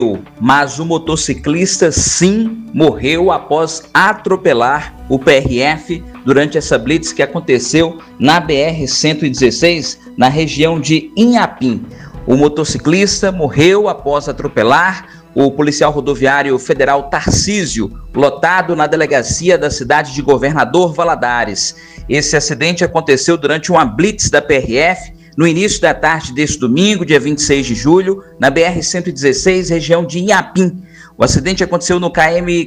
mas o motociclista sim morreu após atropelar o PRF durante essa blitz que aconteceu na BR-116, na região de Inhapim. O motociclista morreu após atropelar o policial rodoviário federal Tarcísio, lotado na delegacia da cidade de Governador Valadares. Esse acidente aconteceu durante uma blitz da PRF no início da tarde deste domingo, dia 26 de julho, na BR-116, região de Inhapim. O acidente aconteceu no KM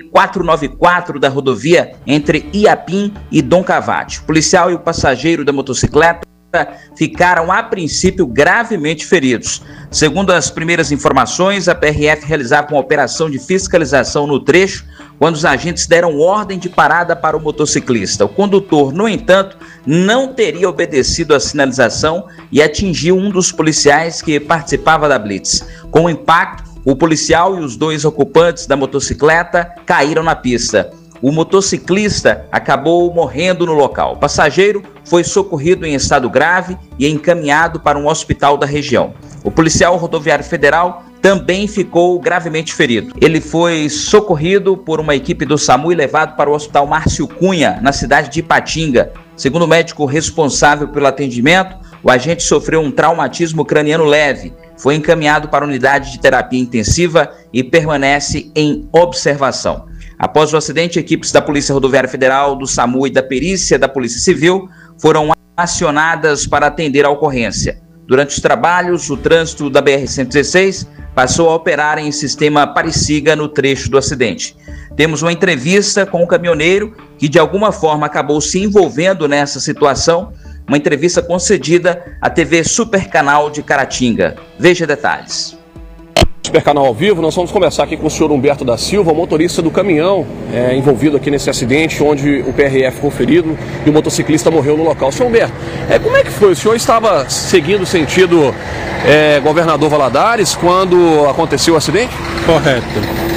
494 da rodovia entre Inhapim e Dom Cavate. O policial e o passageiro da motocicleta ficaram, a princípio, gravemente feridos. Segundo as primeiras informações, a PRF realizava uma operação de fiscalização no trecho quando os agentes deram ordem de parada para o motociclista. O condutor, no entanto, não teria obedecido à sinalização e atingiu um dos policiais que participava da blitz. Com o impacto, o policial e os dois ocupantes da motocicleta caíram na pista. O motociclista acabou morrendo no local. O passageiro foi socorrido em estado grave e encaminhado para um hospital da região. O policial rodoviário federal também ficou gravemente ferido. Ele foi socorrido por uma equipe do SAMU e levado para o Hospital Márcio Cunha, na cidade de Ipatinga. Segundo o médico responsável pelo atendimento, o agente sofreu um traumatismo craniano leve, foi encaminhado para a unidade de terapia intensiva e permanece em observação. Após o acidente, equipes da Polícia Rodoviária Federal, do SAMU e da Perícia da Polícia Civil foram acionadas para atender a ocorrência. Durante os trabalhos, o trânsito da BR-116 passou a operar em sistema pare-siga no trecho do acidente. Temos uma entrevista com o caminhoneiro que de alguma forma acabou se envolvendo nessa situação, uma entrevista concedida à TV Super Canal de Caratinga. Veja detalhes. Super Canal ao vivo, nós vamos conversar aqui com o senhor Humberto da Silva, motorista do caminhão envolvido aqui nesse acidente, onde o PRF ficou ferido e o motociclista morreu no local. Senhor Humberto, como é que foi? O senhor estava seguindo sentido Governador Valadares quando aconteceu o acidente? Correto.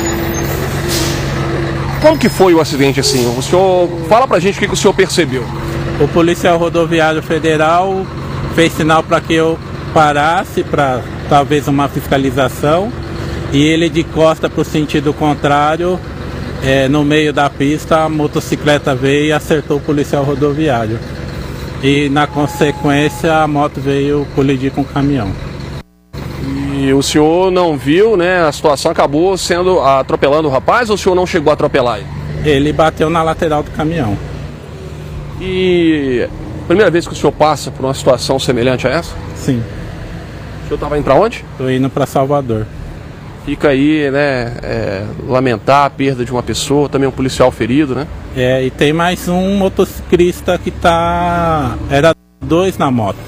Como que foi o acidente assim? O senhor fala pra gente o que o senhor percebeu. O policial rodoviário federal fez sinal para que eu parasse para talvez uma fiscalização e ele de costa para o sentido contrário, no meio da pista, a motocicleta veio e acertou o policial rodoviário e na consequência a moto veio colidir com o caminhão. E o senhor não viu, né? A situação acabou sendo atropelando o rapaz ou o senhor não chegou a atropelar ele? Ele bateu na lateral do caminhão. E primeira vez que o senhor passa por uma situação semelhante a essa? Sim. O senhor estava indo para onde? Estou indo para Salvador. Fica aí, né, lamentar a perda de uma pessoa, também um policial ferido, né? E tem mais um motociclista que era dois na moto.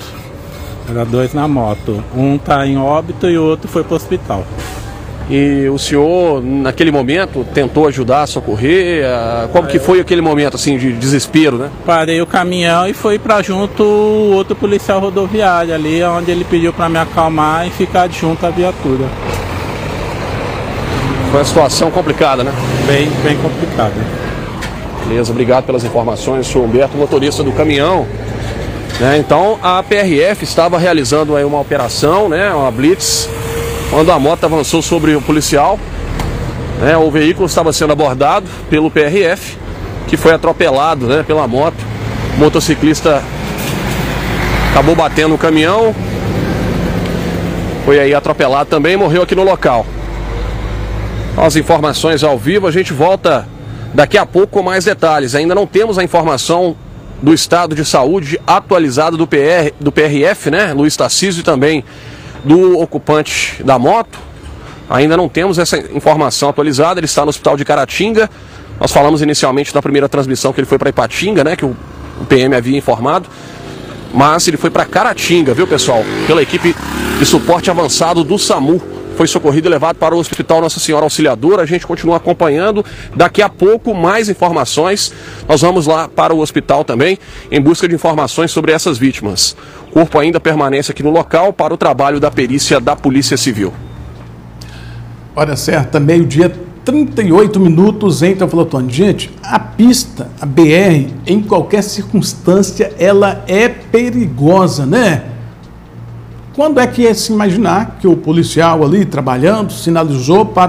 Um tá em óbito e o outro foi para o hospital. E o senhor, naquele momento, tentou ajudar, socorrer? Como que foi aquele momento, assim, de desespero, né? Parei o caminhão e fui para junto o outro policial rodoviário ali, onde ele pediu para me acalmar e ficar junto à viatura. Foi uma situação complicada, né? Bem complicada. Beleza, obrigado pelas informações, senhor Humberto, motorista do caminhão. Então, a PRF estava realizando aí uma operação, né, uma blitz, quando a moto avançou sobre o policial, o veículo estava sendo abordado pelo PRF, que foi atropelado, né, pela moto. O motociclista acabou batendo no caminhão, foi aí atropelado também e morreu aqui no local. As informações ao vivo, a gente volta daqui a pouco com mais detalhes. Ainda não temos a informação do estado de saúde atualizado do PRF, né, Luiz Tarcísio, e também do ocupante da moto. Ainda não temos essa informação atualizada. Ele está no hospital de Caratinga. Nós falamos inicialmente na primeira transmissão que ele foi para Ipatinga, né, que o PM havia informado, mas ele foi para Caratinga, viu, pessoal, pela equipe de suporte avançado do SAMU. Foi socorrido e levado para o Hospital Nossa Senhora Auxiliadora. A gente continua acompanhando. Daqui a pouco, mais informações. Nós vamos lá para o hospital também, em busca de informações sobre essas vítimas. O corpo ainda permanece aqui no local para o trabalho da perícia da Polícia Civil. Hora certa, meio-dia, 38 minutos, então, Flotone. Gente, a pista, a BR, em qualquer circunstância, ela é perigosa, né? quando é que ia se imaginar que o policial ali trabalhando sinalizou para